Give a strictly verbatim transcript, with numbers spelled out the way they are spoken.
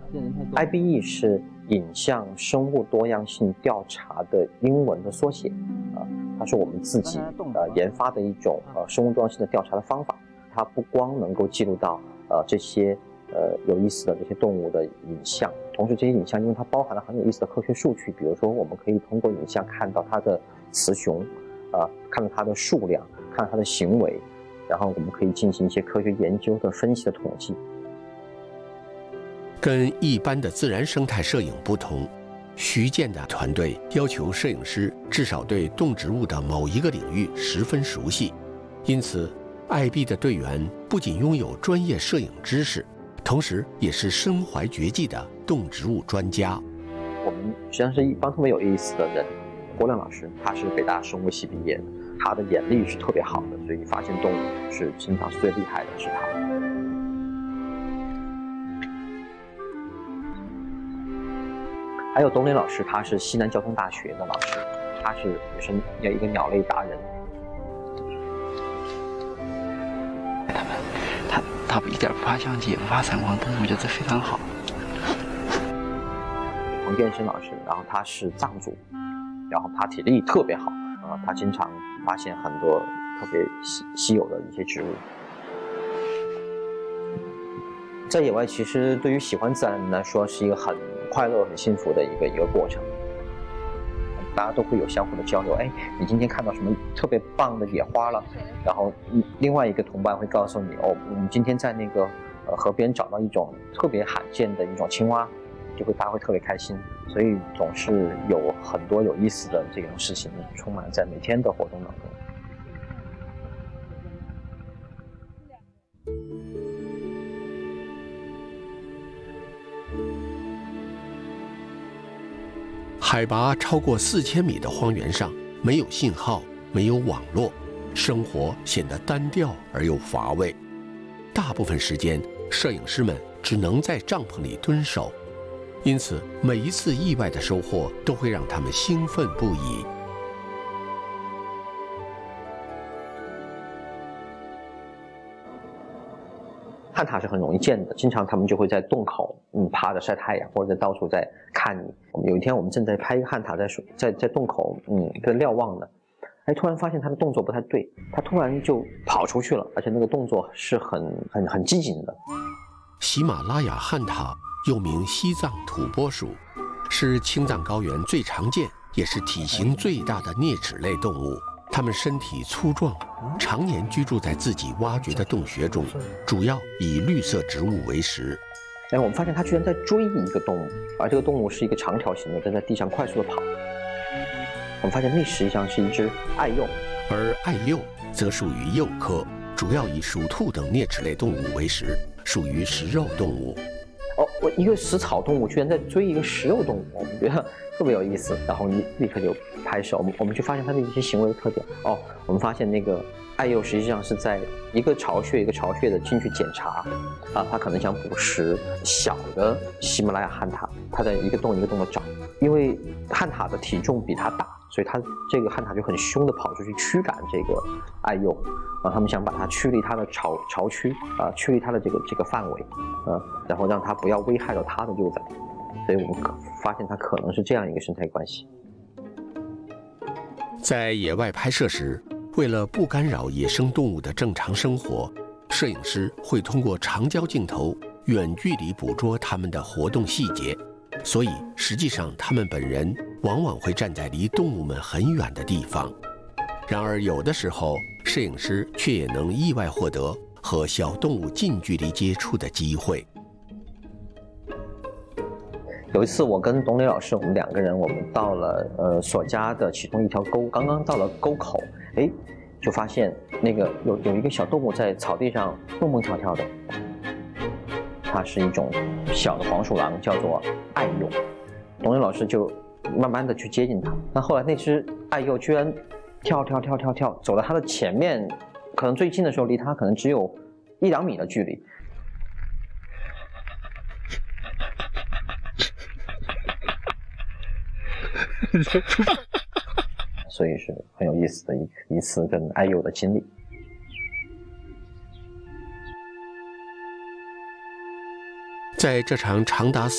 I B E 是影像生物多样性调查的英文的缩写，啊，它是我们自己呃研发的一种呃生物多样性的调查的方法。它不光能够记录到呃这些呃有意思的这些动物的影像，同时这些影像因为它包含了很有意思的科学数据，比如说我们可以通过影像看到它的雌雄，啊、呃，看到它的数量，看到它的行为，然后我们可以进行一些科学研究的分析的统计。 跟一般的自然生态摄影不同，徐健的团队要求摄影师至少对动植物的某一个领域十分熟悉，因此 I B 的队员不仅拥有专业摄影知识，同时也是身怀绝技的动植物专家。 我们实际上是一帮特别有意思的人。郭亮老师他是北大生物系毕业的，他的眼力是特别好的，所以发现动物是经常是最厉害的是他。还有董磊老师，他是西南交通大学的老师，他是也是一个鸟类达人。 他们，他他一点不怕相机，也不怕闪光灯，我觉得这非常好。 彭建生老师，然后他是藏族，然后他体力特别好啊、呃，他经常发现很多特别稀稀有的一些植物。在野外，其实对于喜欢自然人来说，是一个很快乐、很幸福的一个一个过程。大家都会有相互的交流，哎，你今天看到什么特别棒的野花了？然后另外一个同伴会告诉你，哦，我们今天在那个呃河边找到一种特别罕见的一种青蛙，就会大家会特别开心。所以总是有很多有意思的这种事情充满在每天的活动当中。 海拔超过四千米的荒原上，没有信号，没有网络，生活显得单调而又乏味。大部分时间，摄影师们只能在帐篷里蹲守，因此每一次意外的收获都会让他们兴奋不已。 旱獭是很容易见的，经常他们就会在洞口，嗯，趴着晒太阳，或者在到处在看你。我们有一天我们正在拍一个旱獭在在在洞口，嗯，在瞭望呢，哎，突然发现它的动作不太对，它突然就跑出去了，而且那个动作是很很很机警的。 喜马拉雅旱獭又名西藏土拨鼠，是青藏高原最常见也是体型最大的啮齿类动物。它们身体粗壮，常年居住在自己挖掘的洞穴中，主要以绿色植物为食。 哎，我们发现它居然在追一个动物，而这个动物是一个长条形的，在在地上快速的跑。我们发现那实际上是一只爱鼬， 而爱鼬则属于鼬科，主要以鼠兔等啮齿类动物为食，属于食肉动物。 哦，我一个食草动物居然在追一个食肉动物，我们觉得特别有意思，然后立立刻就拍手，我们我们就发现它的一些行为的特点。哦，我们发现那个爱鼬实际上是在一个巢穴一个巢穴的进去检查，啊，它可能想捕食小的喜马拉雅旱獭，它在一个洞一个洞的找，因为旱獭的体重比它大，所以它这个旱獭就很凶的跑出去驱赶这个爱鼬，啊，他们想把它驱离它的巢巢区，啊，驱离它的这个这个范围，啊，然后让它不要危害到它的幼崽，所以我们发现它可能是这样一个生态关系。 在野外拍摄时，为了不干扰野生动物的正常生活，摄影师会通过长焦镜头远距离捕捉它们的活动细节，所以实际上它们本人往往会站在离动物们很远的地方。然而有的时候，摄影师却也能意外获得和小动物近距离接触的机会。 有一次，我跟董磊老师，我们两个人，我们到了呃所家的其中一条沟，刚刚到了沟口，哎，就发现那个有有一个小动物在草地上蹦蹦跳跳的，它是一种小的黄鼠狼，叫做爱鼬。董磊老师就慢慢的去接近它，那后来那只爱鼬居然跳跳跳跳跳走到它的前面，可能最近的时候离它可能只有一两米的距离。所以是很有意思的一一次跟爱鼬的经历。 在这场长达